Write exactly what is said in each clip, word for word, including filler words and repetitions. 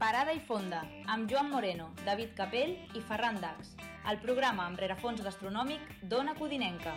Parada i Fonda, amb Joan Moreno, David Capell i Ferran Dax, el programa amb rerefons gastronòmic d'Ona Codinenca.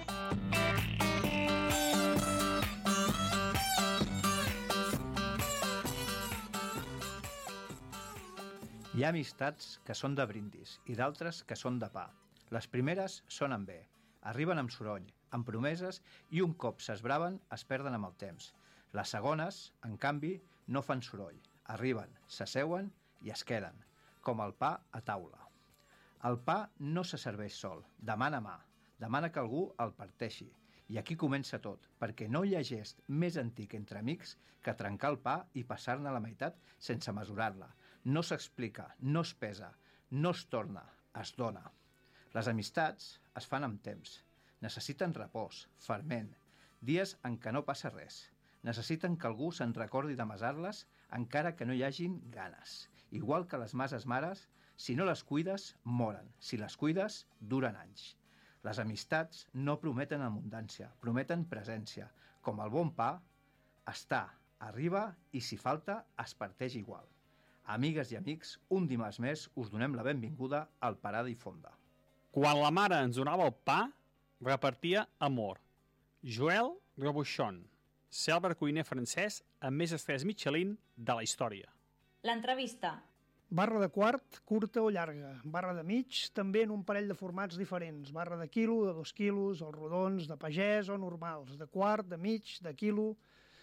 Hi ha amistats que són de brindis i d'altres que són de pa. Les primeres sonen bé, arriben amb soroll, amb promeses i un cop s'esbraven es perden amb el temps. Les segones, en canvi, no fan soroll, arriben, s'asseuen i es queden, com el pa a taula. El pa no se serveix sol, demana mà, demana que algú el parteixi. I aquí comença tot, perquè no hi ha gest més antic entre amics que trencar el pa i passar-ne la meitat sense mesurar-la. No s'explica, no es pesa, no es torna, es dona. Les amistats es fan amb temps. Necessiten repòs, ferment, dies en què no passa res. Necessiten que algú se'n recordi de mesar-les encara que no hi hagin ganes. Igual que les mases mares, si no les cuides, moren. Si les cuides, duren anys. Les amistats no prometen abundància, prometen presència. Com el bon pa, està, arriba i si falta, es parteix igual. Amigues i amics, un dimarts més us donem la benvinguda al Parada i Fonda. Quan la mare ens donava el pa, repartia amor. Joël Robuchon, cèlebre cuiner francès amb més estrelles Michelin de la història. L'entrevista. Barra de quart, curta o llarga. Barra de mig, també en un parell de formats diferents. Barra de quilo, de dos quilos, els rodons, de pagès o normals. De quart, de mig, de quilo,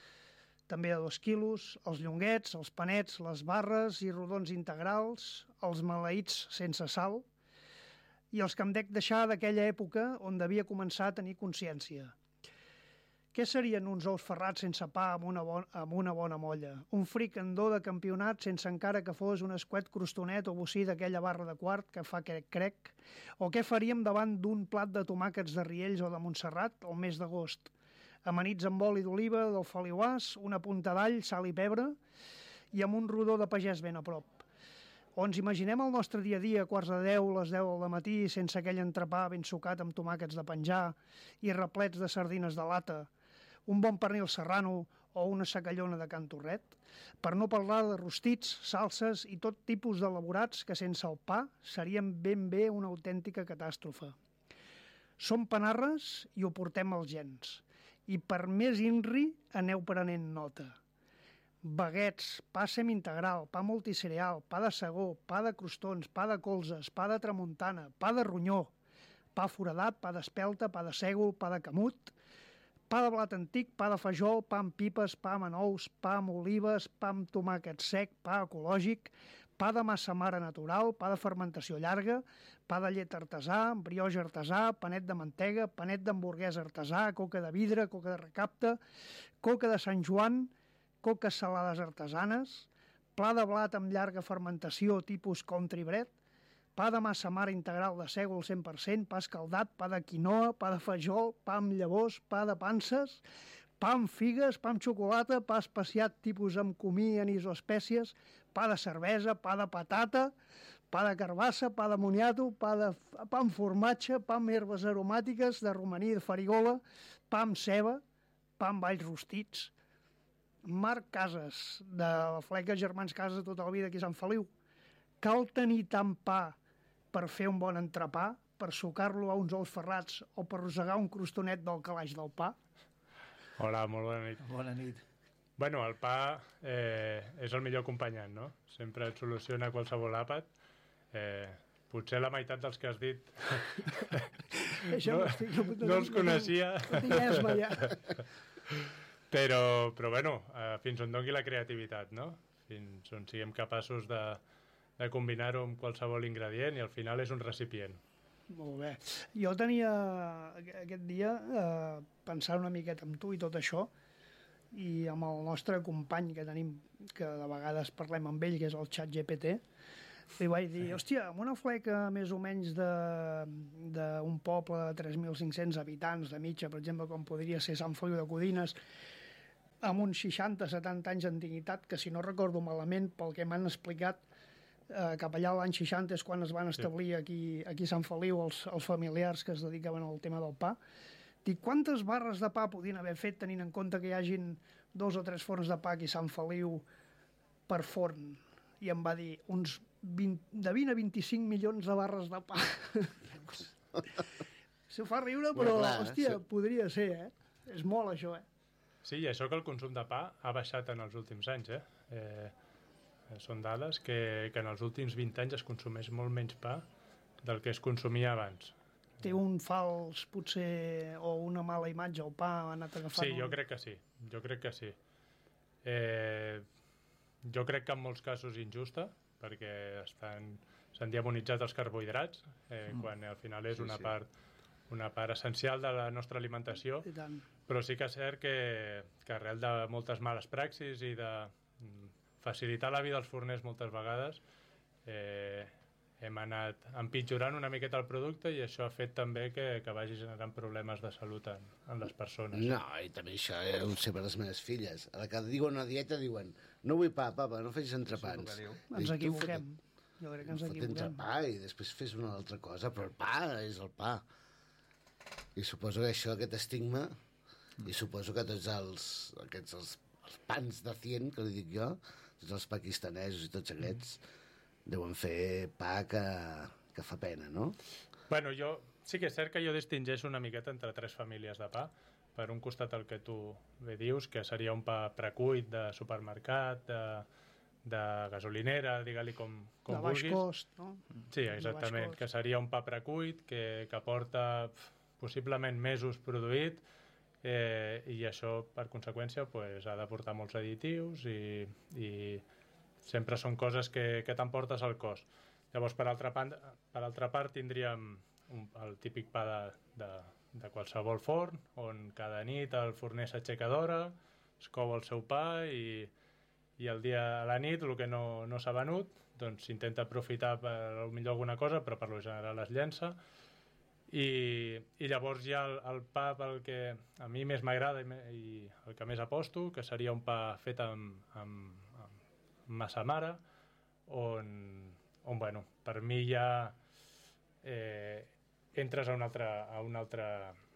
també de dos quilos. Els llonguets, els panets, les barres i rodons integrals. Els maleïts sense sal. I els que em dec deixar d'aquella època on devia començar a tenir consciència. Què serien uns ous ferrats sense pa amb una, bon, amb una bona molla? Un fricandó de campionat sense encara que fos un escuet crostonet o bocí d'aquella barra de quart que fa crec-crec? O què faríem davant d'un plat de tomàquets de Riells o de Montserrat el mes d'agost? Amanits amb oli d'oliva, del feliuàs, una punta d'all, sal i pebre i amb un rodó de pagès ben a prop. O ens imaginem el nostre dia a dia a quarts de deu, les deu del matí, sense aquell entrepà ben sucat amb tomàquets de penjar i replets de sardines de lata, un bon pernil serrano o una sacallona de Can Torret, per no parlar de rostits, salses i tot tipus d'elaborats que sense el pa serien ben bé una autèntica catàstrofe. Som panarres i ho portem als gens, i per més inri aneu prenent nota. Baguets, pa semi-integral, pa multicereal, pa de segó, pa de crostons, pa de colzes, pa de tramuntana, pa de ronyó, pa foradat, pa d'espelta, pa de sègol, pa de camut, pa de blat antic, pa de fajol, pa amb pipes, pa amb anous, pa amb olives, pa amb tomàquet sec, pa ecològic, pa de massa mare natural, pa de fermentació llarga, pa de llet artesà, brioix artesà, panet de mantega, panet d'hamburguès artesà, coca de vidre, coca de recapte, coca de Sant Joan, coques salades artesanes, pla de blat amb llarga fermentació tipus country bread, pa de massa mare integral de sègol cent per cent, pa escaldat, pa de quinoa, pa de fajol, pa amb llavors, pa de panses, pa amb figues, pa amb xocolata, pa especiat tipus amb comí, anís o espècies, pa de cervesa, pa de patata, pa de carbassa, pa de moniato, pa, de, pa amb formatge, pa amb herbes aromàtiques, de romaní, de farigola, pa amb ceba, pa amb alls rostits. Marc Casas, de la fleca Germans Casas tota la vida aquí a Sant Feliu. Cal tenir tant pa per fer un bon entrepà, per sucar-lo a uns ous ferrats o per rosegar un crostonet del calaix del pa? Hola, molt bona nit. Bona nit. Bueno, el pa eh, és el millor acompanyant, no? Sempre et soluciona qualsevol àpat. Eh, potser la meitat dels que has dit Això no, estic, no, no els coneixia. No tinc esma, ja. Però, però bueno, eh, fins on doni la creativitat, no? Fins on siguem capaços de, de combinar-ho amb qualsevol ingredient i al final és un recipient. Molt bé. Jo tenia aquest dia eh, pensant una miqueta amb tu i tot això, i amb el nostre company que tenim, que de vegades parlem amb ell, que és el Chat G P T, li vaig dir, hòstia, amb una fleca més o menys d'un poble de tres mil cinc-cents habitants de mitja, per exemple, com podria ser Sant Feliu de Codines, amb uns seixanta setanta anys d'antiguitat, que si no recordo malament, pel que m'han explicat, eh, cap allà l'any seixanta és quan es van establir aquí, aquí a Sant Feliu els, els familiars que es dedicaven al tema del pa. Dic, quantes barres de pa podien haver fet tenint en compte que hi hagin dos o tres forns de pa aquí a Sant Feliu per forn? i em va dir uns vint, de vint a vint-i-cinc milions de barres de pa. S'ho fa riure, però, Bueno, clar, hòstia, sí. podria ser, eh? És molt, això, eh? Sí, i això que el consum de pa ha baixat en els últims anys, eh? eh són dades que, que en els últims vint anys es consumeix molt menys pa del que es consumia abans. Té un fals, potser, o una mala imatge, el pa ha anat agafant... Sí, jo un... crec que sí, jo crec que sí. Eh, jo crec que en molts casos injusta, perquè estan s'han diamonitzat els carbohidrats, eh, mm. quan al final és Sí, una, sí. part, una part essencial de la nostra alimentació, I tant. però sí que és cert que, que arrel de moltes males praxis i de mm, facilitar la vida als forners moltes vegades, eh, hem anat empitjorant una miqueta el producte i això ha fet també que, que vagi generant problemes de salut en, en les persones. No, i també això eh, ho sé per les meves filles. A la que diuen una dieta diuen no vull pa, papa, no facis entrepans. Això és el que diu. Ens Dic, tu equivoquem. fot- Jo crec que ens fot equivoquem. entrepà i després fes una altra cosa, però el pa és el pa. I suposo que això, aquest estigma, i suposo que tots els, aquests, els, els pans de cien, que li dic jo, tots els pakistanesos i tots aquests, deuen fer pa que, que fa pena, no? Bueno, jo sí que és cert que jo distingeixo una miqueta entre tres famílies de pa. Per un costat el que tu bé dius, que seria un pa precuit de supermercat, de, de gasolinera, digue-li com, com De baix vulguis. cost, no? Sí, de baix exactament, cost. que seria un pa precuit, que, que porta pf, possiblement mesos produït, eh, i això, per conseqüència, pues, ha de portar molts additius i, i sempre són coses que, que t'emportes al cos. Llavors, per altra, pan, per altra part, tindríem un, el típic pa de, de, de qualsevol forn, on cada nit el forner s'aixeca d'hora, es cou el seu pa i, i el dia a la nit, el que no, no s'ha venut, doncs s'intenta aprofitar per millor alguna cosa, però per lo general es llença. I, i llavors hi ha el, el pa pel que a mi més m'agrada i, me- i el que més aposto, que seria un pa fet amb, amb, amb massa mare, on, on bueno, per mi ja eh, entres a una altra, a una altra,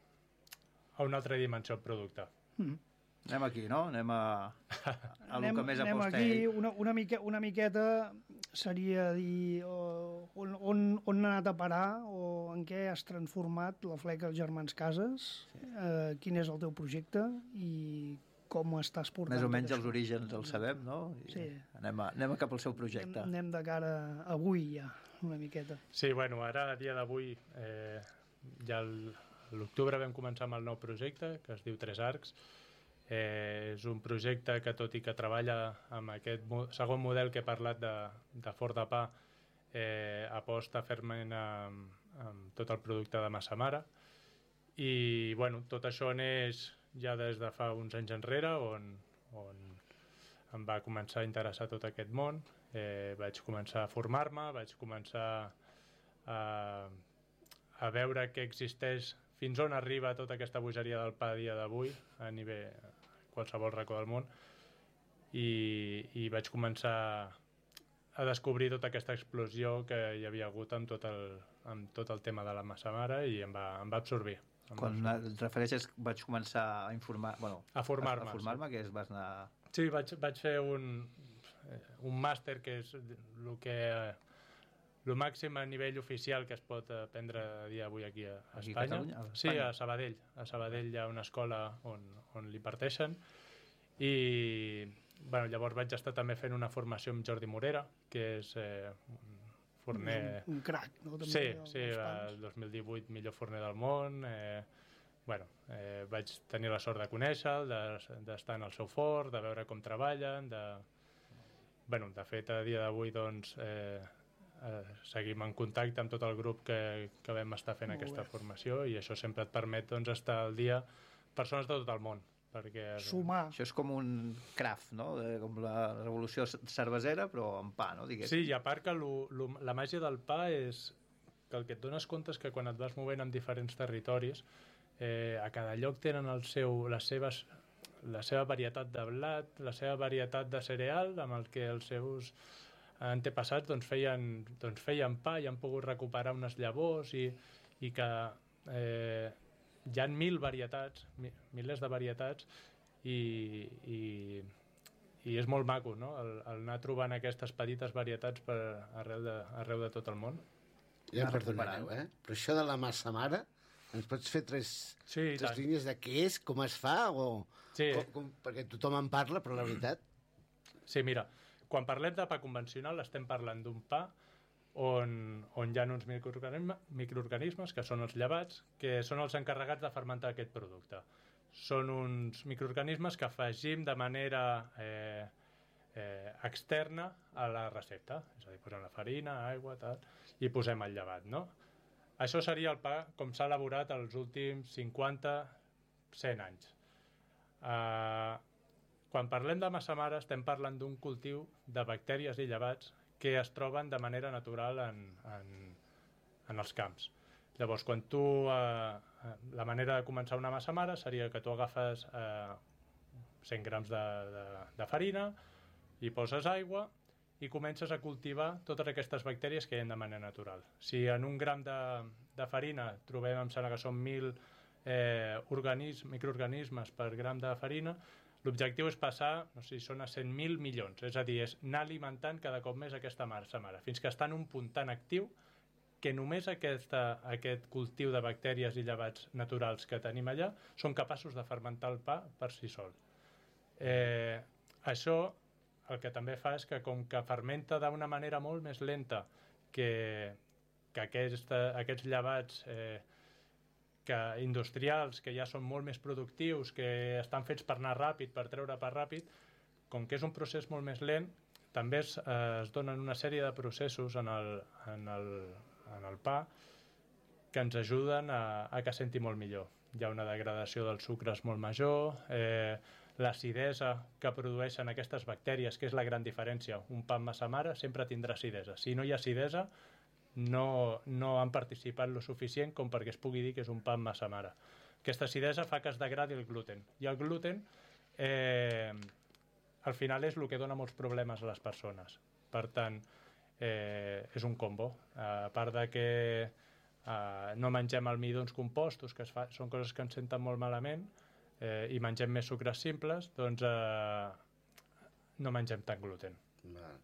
a una altra dimensió del producte. Mm. Anem aquí, no? Anem a, a anem, el que més anem aposta aquí, ell. una, una, mica, una miqueta seria dir oh, on, on, on ha anat a parar o en què has transformat la fleca als Germans Cases, sí. eh, quin és el teu projecte i com estàs portant Més o tot menys això. els orígens els sabem, no? I Sí. anem, a, anem a cap al seu projecte. Anem, anem de cara a avui ja, una miqueta. Sí, bueno, ara a dia d'avui eh, ja el- a l'octubre vam començar amb el nou projecte que es diu Tres Arcs. Eh, és un projecte que, tot i que treballa amb aquest mo segon model que he parlat de, de forn de pa, eh, aposta fermament amb, amb tot el producte de massa mare. I bueno, tot això neix ja des de fa uns anys enrere, on, on em va començar a interessar tot aquest món. Eh, vaig començar a formar-me, vaig començar a, a veure què existeix, fins on arriba tota aquesta bogeria del pa a dia d'avui, a nivell a qualsevol racó del món, i, i vaig començar a descobrir tota aquesta explosió que hi havia hagut amb tot el, amb tot el tema de la massa mare i em va, em va absorbir. Em va Quan absorbir. et refereixes vaig començar a informar... Bueno, A formar-me, A formar-me, que és, vas anar... Sí, vaig, vaig fer un, eh, un màster que és el que el màxim a nivell oficial que es pot aprendre a dia d'avui aquí a, a Aquí a Espanya. Catalunya? A Sí, Espanya? a Sabadell. A Sabadell hi ha una escola on, on l'imparteixen i bueno, llavors vaig estar també fent una formació amb Jordi Morera, que és eh, un forner... Un, un crac, no? També, Sí, els sí, pans. el dos mil divuit millor forner del món. Eh, bueno, eh, vaig tenir la sort de conèixer-lo, de- d'estar en el seu forn, de veure com treballen, de... Bueno, de fet, a dia d'avui, doncs, eh, eh, seguim en contacte amb tot el grup que, que vam estar fent Molt aquesta bé. formació i això sempre et permet doncs, estar al dia persones de tot el món. Perquè, Sumar. Això és com un craft, no? De, com la revolució cervesera, però amb pa, no? Diguéssim. Sí, i a part que lo, lo, la màgia del pa és que el que et dones compte és que quan et vas movent en diferents territoris, eh, a cada lloc tenen el seu, les seves, la seva varietat de blat, la seva varietat de cereal, amb el que els seus antepassats doncs, feien, doncs, feien pa i han pogut recuperar unes llavors i, i que eh, hi ha mil varietats, mi, milers de varietats i, i, i és molt maco, no? El, el anar trobant aquestes petites varietats per arreu de, arreu de tot el món. Ja em perdonareu, eh? Però això de la massa mare, ens pots fer tres, sí, tres línies de què és, com es fa, o... Sí. Com, com, perquè tothom en parla, però la veritat... Sí, mira, quan parlem de pa convencional estem parlant d'un pa on, on hi ha uns microorganismes, microorganismes, que són els llevats, que són els encarregats de fermentar aquest producte. Són uns microorganismes que afegim de manera eh, eh, externa a la recepta. És a dir, posem la farina, aigua, tal, i posem el llevat, no? Això seria el pa com s'ha elaborat els últims cinquanta a cent anys. Uh, quan parlem de massa mare estem parlant d'un cultiu de bactèries i llevats que es troben de manera natural en, en, en els camps. Llavors, quan tu, uh, la manera de començar una massa mare seria que tu agafes uh, cent grams de, de, de farina, hi poses aigua i comences a cultivar totes aquestes bactèries que hi ha de manera natural. Si en un gram de, de farina trobem, em sembla que són mil eh, organismes, microorganismes per gram de farina, l'objectiu és passar, no sé si són a cent mil milions, és a dir, és anar alimentant cada cop més aquesta massa mare, fins que està en un punt tan actiu que només aquesta, aquest cultiu de bactèries i llevats naturals que tenim allà són capaços de fermentar el pa per si sol. Eh, això el que també fa és que com que fermenta d'una manera molt més lenta que, que aquesta, aquests llevats eh, que industrials, que ja són molt més productius, que estan fets per anar ràpid, per treure pa ràpid, com que és un procés molt més lent, també es, eh, es donen una sèrie de processos en el, en el, en el pa que ens ajuden a, a que senti molt millor. Hi ha una degradació dels sucres molt major, eh, l'acidesa que produeixen aquestes bactèries, que és la gran diferència. Un pa amb massa mare sempre tindrà acidesa. Si no hi ha acidesa, no, no han participat lo suficient com perquè es pugui dir que és un pa amb massa mare. Aquesta acidesa fa que es degradi el gluten. I el gluten, eh, al final, és el que dona molts problemes a les persones. Per tant, eh, és un combo. A part de que eh, no mengem almidons compostos, que es fa, són coses que ens senten molt malament, eh, i mengem més sucres simples, doncs eh, no mengem tant gluten. Va.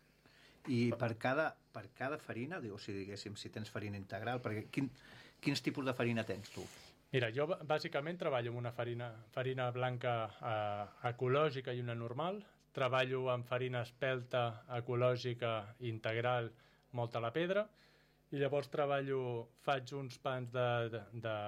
I per cada, per cada farina, o sigui, diguéssim, si tens farina integral, perquè quin, quins tipus de farina tens tu? Mira, jo bàsicament treballo amb una farina, farina blanca eh, ecològica i una normal. Treballo amb farina espelta, ecològica, integral, molta a la pedra. I llavors treballo, faig uns pans de, de, de,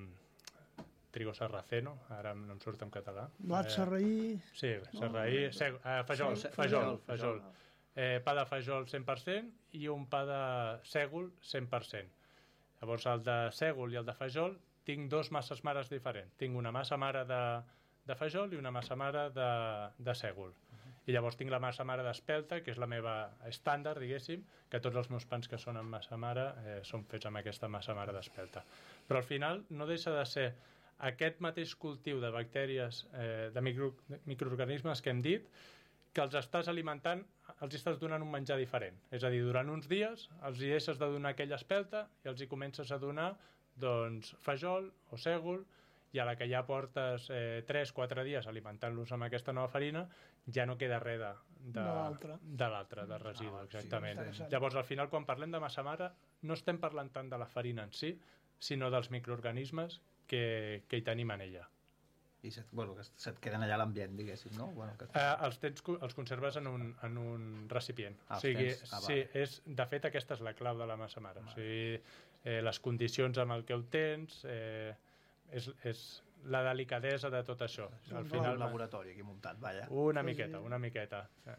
de trigo sarraceno, ara no em surt en català. Blat eh, sarraí... Sí, sarraí, no, seg, eh, fajol, sí, fajol, fajol, fajol. fajol. Eh, pa de fajol cent per cent i un pa de sègol cent per cent. Llavors, el de sègol i el de fajol tinc dos masses mares diferents. Tinc una massa mare de, de fajol i una massa mare de, de sègol. I llavors tinc la massa mare d'espelta, que és la meva estàndard, diguéssim, que tots els meus pans que són amb massa mare eh, són fets amb aquesta massa mare d'espelta. Però al final no deixa de ser aquest mateix cultiu de bactèries, eh, de, micro, de microorganismes que hem dit, que els estàs alimentant, els estàs donant un menjar diferent. És a dir, durant uns dies els hi deixes de donar aquella espelta i els hi comences a donar doncs, fajol o sègol, i a la que ja portes eh, tres o quatre dies alimentant-los amb aquesta nova farina, ja no queda res de, de, de l'altre, de residu, ah, exactament. Sí, Llavors, al final, quan parlem de massa mare, no estem parlant tant de la farina en si, sinó dels microorganismes que, que hi tenim en ella. I se't, bueno, que se't queden allà a l'ambient, diguéssim, no? Bueno, que... eh, els, tens, els conserves en un, en un recipient. Ah, o sigui, tens... ah, sí, és, de fet, aquesta és la clau de la massa mare. O sigui, eh, les condicions amb el que ho tens, eh, és, és la delicadesa de tot això. Al final, un laboratori aquí muntat, vaja. Una miqueta, una miqueta. Eh.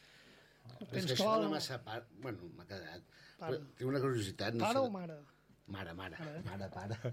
És que això de la massa part... Bueno, m'ha quedat. Però tinc una curiositat. No Pare sé... o mare? Mare, mare. Mare, pare.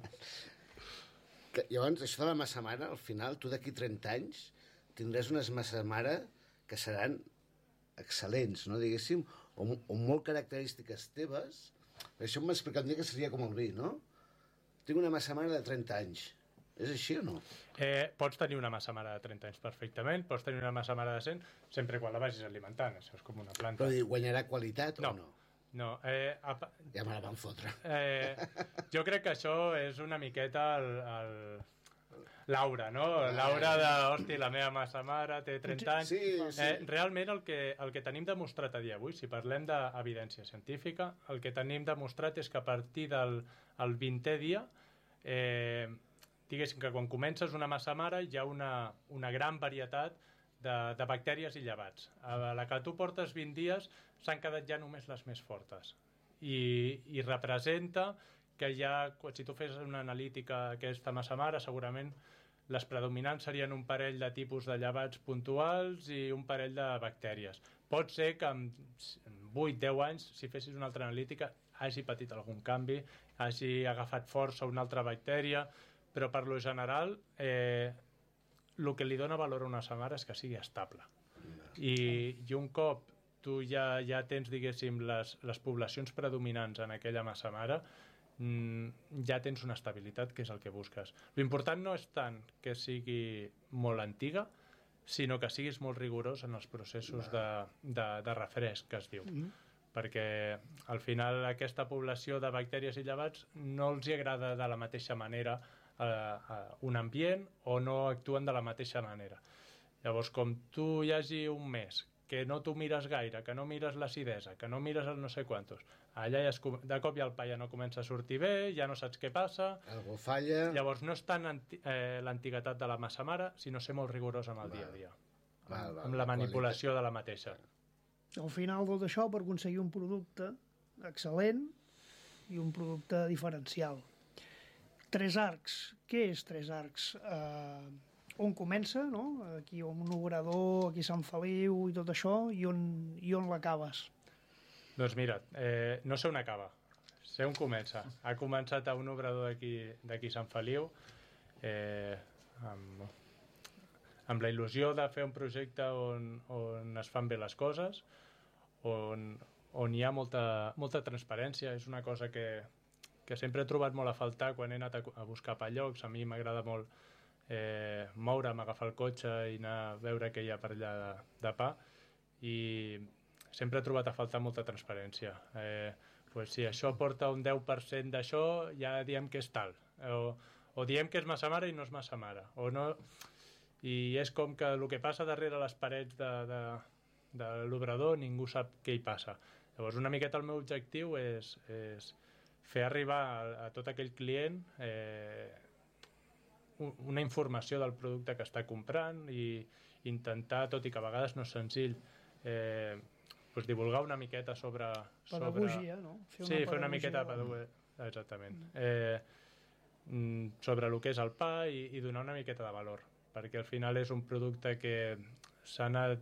Que, llavors, això de la massa mare, al final, tu d'aquí trenta anys tindràs unes massa mare que seran excel·lents, no, diguéssim, o, o molt característiques teves. Això m'ha explicat un dia que seria com el vi, no? Tinc una massa mare de trenta anys. És així o no? Eh, pots tenir una massa mare de trenta anys perfectament, pots tenir una massa mare de cent, sempre quan la vagis alimentant. Això és com una planta. Però guanyarà qualitat no. o no? No, eh, apa... ja me la van fotre. Eh, jo crec que això és una miqueta el, el, L'aura, no? L'aura de, hosti, la meva massa mare té trenta anys. Sí, sí. Eh, realment el que, el que tenim demostrat a dia d'avui, si parlem d'evidència científica, el que tenim demostrat és que a partir del el vintè dia, eh, diguéssim que quan comences una massa mare hi ha una, una gran varietat de, de bactèries i llevats. A la que tu portes vint dies s'han quedat ja només les més fortes. I, i representa que ja, si tu fes una analítica aquesta massa mare, segurament les predominants serien un parell de tipus de llevats puntuals i un parell de bactèries. Pot ser que en vuit deu anys, si fessis una altra analítica, hagi patit algun canvi, hagi agafat força una altra bactèria, però per lo general eh, el que li dona valor a una massa mare és que sigui estable. I, i un cop tu ja, ja tens, diguéssim, les, les poblacions predominants en aquella massa mare, ja tens una estabilitat, que és el que busques. L'important no és tant que sigui molt antiga, sinó que siguis molt rigorós en els processos de, de, de refresc, que es diu. Mm-hmm. Perquè al final aquesta població de bactèries i llevats no els hi agrada de la mateixa manera eh, a un ambient, o no actuen de la mateixa manera. Llavors, com tu hi hagi un mes que no t'ho mires gaire, que no mires l'acidesa, que no mires el no sé quantos, allà ja es, de cop i al pa ja no comença a sortir bé, ja no saps què passa. Algú falla. Llavors no és tant eh, l'antiguitat de la massa mare, sinó ser molt rigorós amb el val. dia a dia. Val, val, amb la manipulació qualitat de la mateixa. Al final tot això per aconseguir un producte excel·lent i un producte diferencial. Tres arcs. Què és Tres Arcs? Eh... on comença, no? Aquí un obrador, aquí Sant Feliu i tot això, i on, i on l'acabes? Doncs mira, eh, no sé on acaba, sé on comença. Ha començat a un obrador d'aquí Sant Feliu, eh, amb, amb la il·lusió de fer un projecte on, on es fan bé les coses, on, on hi ha molta, molta transparència. És una cosa que, que sempre he trobat molt a faltar quan he anat a, a buscar pa llocs. A mi m'agrada molt Eh, moure'm, agafar el cotxe i anar a veure què hi ha per allà de, de pa, i sempre he trobat a faltar molta transparència. Eh, pues si això porta un deu per cent d'això, ja diem que és tal, o, o diem que és massa mare i no és massa mare, o no, i és com que el que passa darrere les parets de, de, de l'obrador ningú sap què hi passa. Llavors una miqueta el meu objectiu és, és fer arribar a, a tot aquell client eh, una informació del producte que està comprant, i intentar, tot i que a vegades no és senzill, eh, doncs divulgar una miqueta sobre... Pedagogia, sobre... no? Fer una sí, fer una miqueta de pedagogia, exactament. Eh, sobre el que és el pa, i, i donar una miqueta de valor, perquè al final és un producte que s'ha anat,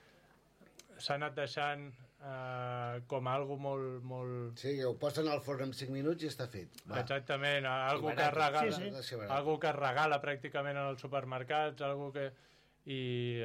s'ha anat deixant Uh, com algo molt, molt... Sí, ho posen al forn en cinc minuts i està fet. Va. Exactament, algo que, regala, sí, sí. algo que es regala pràcticament en els supermercats, algo que... I,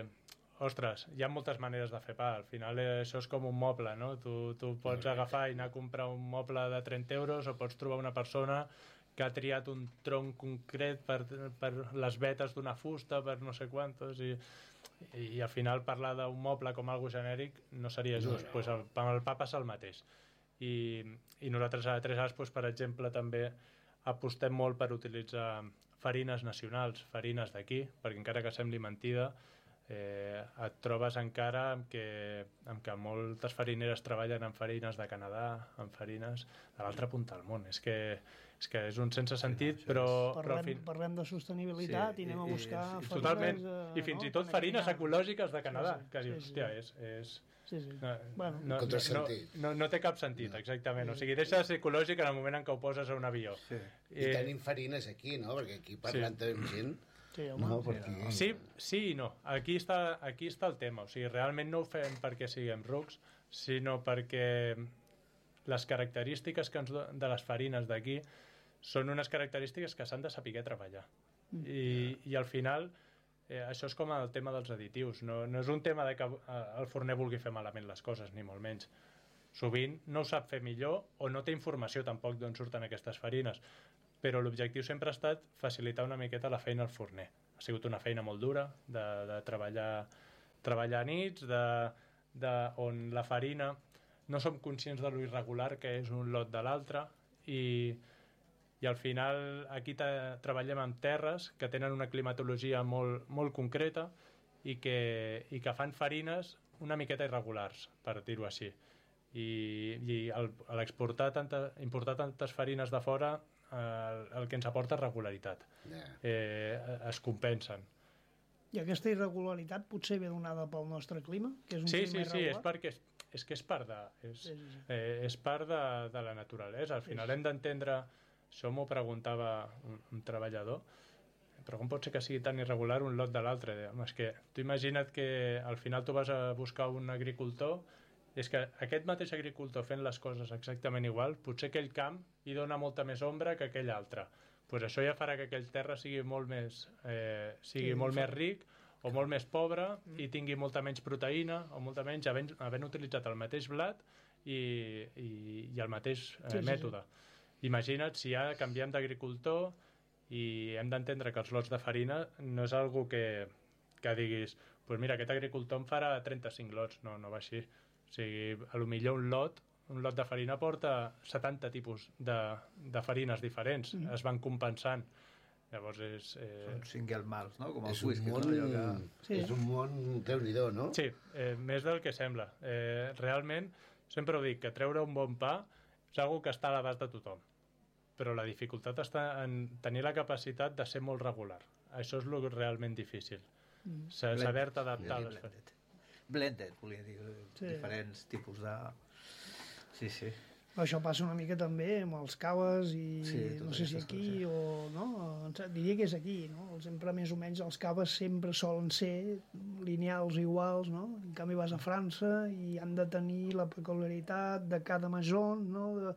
ostres, hi ha moltes maneres de fer pa. Al final això és com un moble, no? Tu, tu pots agafar i anar a comprar un moble de trenta euros, o pots trobar una persona que ha triat un tronc concret per, per les vetes d'una fusta, per no sé quantos, i... i al final parlar d'un moble com algo genèric no seria just. No, no. Pues el, el pa passa el mateix, i, i nosaltres a Tres Arcs, pues, per exemple, també apostem molt per utilitzar farines nacionals, farines d'aquí, perquè encara que sembli mentida, eh, et trobes encara amb que, amb que moltes farineres treballen amb farines de Canadà, amb farines de l'altra punta del món. És que és que és un sense sentit, però... Parlem, però fin... parlem de sostenibilitat, sí, i anem a buscar i, farines... Totalment, eh, i fins no? i tot farines ecològiques de Canadà, sí, sí, que dius, sí, sí. hòstia, és... és... Sí, sí. No, bueno, no, no, no, no té cap sentit, no. Exactament. No. O sigui, deixa de ser ecològic en el moment en què ho poses a un avió. Sí. I eh... tenim farines aquí, no? Perquè aquí parlant sí. amb gent... Sí, home. No, perquè... sí, sí i no. Aquí està, aquí està el tema. O sigui, realment no ho fem perquè siguem rucs, sinó perquè les característiques que ens do... de les farines d'aquí són unes característiques que s'han de saber treballar. Mm. I, i al final, eh, això és com el tema dels additius. No, no és un tema de que el forner vulgui fer malament les coses, ni molt menys. Sovint no ho sap fer millor, o no té informació tampoc d'on surten aquestes farines. Però l'objectiu sempre ha estat facilitar una miqueta la feina al forner. Ha sigut una feina molt dura, de, de treballar, treballar nits, de, de, on la farina no som conscients de lo irregular que és un lot de l'altre, i i al final aquí treballem amb terres que tenen una climatologia molt, molt concreta i que, i que fan farines una miqueta irregulars, per dir-ho així. I, i el, l'exportar tanta, importar tantes farines de fora el, el que ens aporta és regularitat. Yeah. Eh, es compensen. I aquesta irregularitat potser ve donada pel nostre clima? Que és un sí, clima sí, sí, irregular? és perquè és, és que és part de, és, Sí, sí, sí. eh, és part de, de la naturalesa. Al final hem d'entendre, això m'ho preguntava un, un treballador, però com pot ser que sigui tan irregular un lot de l'altre? Home, és que tu imagina't que al final tu vas a buscar un agricultor, és que aquest mateix agricultor fent les coses exactament igual, potser aquell camp hi dona molta més ombra que aquell altre. Pues això ja farà que aquell terra sigui molt més, eh, sigui Sí, molt fa... més ric o molt més pobre mm. i tingui molta menys proteïna o molta menys, havent, havent utilitzat el mateix blat i, i, i el mateix eh, sí, sí, mètode. Sí. Imagina't si ja canviem d'agricultor i hem d'entendre que els lots de farina no és algo que, que diguis pues mira, aquest agricultor em farà trenta-cinc lots. No, no va així. O sigui, a lo millor un lot un lot de farina porta setanta tipus de, de farines diferents. Mm. Es van compensant. Llavors és... Eh... Són single malts, no? Com el és whisky, un món, no? Que... Sí. És un món déu-n'hi-do, no? Sí, eh, més del que sembla. Eh, realment, sempre ho dic, que treure un bon pa és una que està a l'abast de tothom. Però la dificultat està en tenir la capacitat de ser molt regular. Això és el realment difícil. Mm. Saber-te adaptar. Blended. Blended. Blended, volia dir, sí. Diferents tipus de... Sí, sí. Això passa una mica també amb els caves i sí, no sé si aquí coses, o... no, diria que és aquí, no? Sempre més o menys els caves sempre solen ser lineals iguals, no? En canvi vas a França i han de tenir la peculiaritat de cada mason, no? De...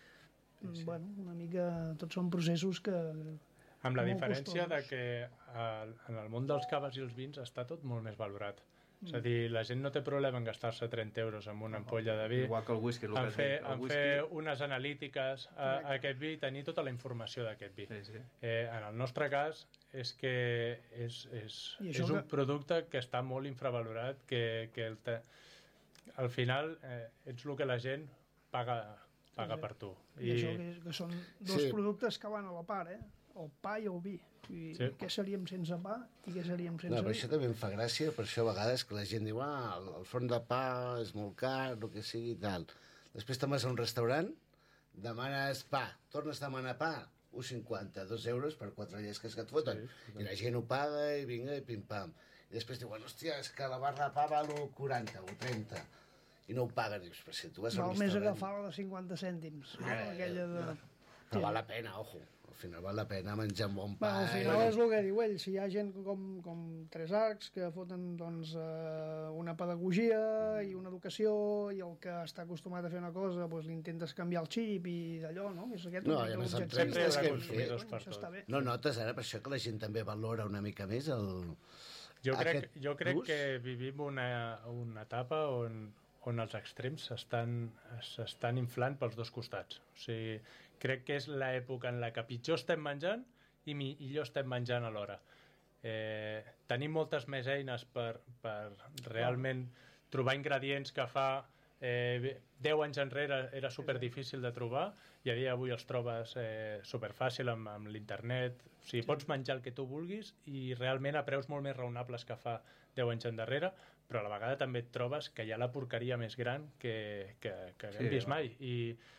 Sí. Bueno, una mica... Tots són processos que... Amb la diferència de que el, en el món dels caves i els vins està tot molt més valorat. Mm. És a dir, la gent no té problema en gastar-se trenta euros en una ampolla de vi, igual que el whisky, el en, que fer, el en whisky... fer unes analítiques a, a aquest vi i tenir tota la informació d'aquest vi. Sí, sí. Eh, en el nostre cas és que és, és, és un que... producte que està molt infravalorat, que, que el te... al final eh, ets el que la gent paga, paga sí, per tu. I, I això que, que són dos sí. productes que van a la part, eh? El pa i el vi. I sí. Què seríem sense pa i què seríem sense no, vi? però això també em fa gràcia, per això a vegades que la gent diu ah, el, el forn de pa és molt car, el que sigui i tal. Després te'n vas a un restaurant, demanes pa, tornes a demanar pa, un coma cinquanta, dos euros per quatre llesques que et foten. Sí, sí. I la gent ho paga i vinga i pim-pam. I després diuen, hòstia, és que la barra de pa val un quaranta o trenta. I no ho paguen. Dius, però si tu vas a un restaurant... Val més agafar la de cinquanta cèntims. No? Eh, Aquella de... Però val la pena, ojo. Al final val la pena menjar un bon pa. Bueno, al final és el que diu ell. Si hi ha gent com, com Tres Arcs que foten doncs, eh, una pedagogia mm. i una educació i el que està acostumat a fer una cosa doncs, l'intentes canviar el xip i d'allò, no? És aquest no, i a les entrevistes que hem fet està bé. No notes ara per això que la gent també valora una mica més el... Jo crec, jo crec que vivim una, una etapa on, on els extrems s'estan inflant pels dos costats. O sigui, crec que és l'època en la que pitjor estem menjant i millor estem menjant alhora. Eh, tenim moltes més eines per, per realment trobar ingredients que fa eh, deu anys enrere era super difícil de trobar i a dia d'avui els trobes eh, superfàcil amb, amb l'internet. O sigui, pots menjar el que tu vulguis i realment a preus molt més raonables que fa deu anys endarrere, però a la vegada també et trobes que hi ha la porqueria més gran que, que, que hem sí, vist mai. I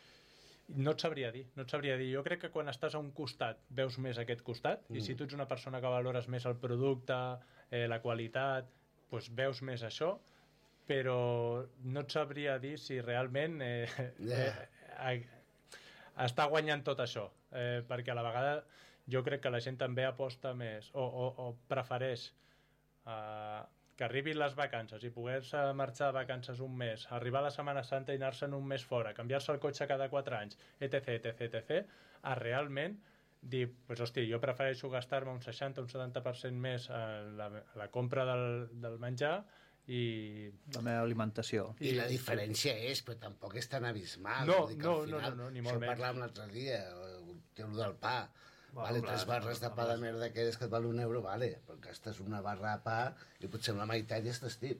no et sabria dir, no et sabria dir. Jo crec que quan estàs a un costat veus més aquest costat mm. i si tu ets una persona que valores més el producte, eh, la qualitat, doncs veus més això, però no et sabria dir si realment eh, yeah. eh, eh, està guanyant tot això, eh, perquè a la vegada jo crec que la gent també aposta més o, o, o prefereix eh, que arribin les vacances i poder-se marxar de vacances un mes, arribar a la Setmana Santa i anar-se'n un mes fora, canviar-se el cotxe cada quatre anys, etc, etc, etc, a realment dir, pues, hosti, jo prefereixo gastar-me un seixanta o un setanta per cent més a la, a la compra del, del menjar i... la meva alimentació. I la diferència és, però tampoc és tan abismal. No, dir no, final, no, no, no, ni molt menys. Això parlàvem l'altre dia, el teu del pa. Bueno, vale, clar, tres barres de pa de merda aquelles que et val un euro, vale, però gastes una barra de pa i potser amb la meitat ja estàs tip.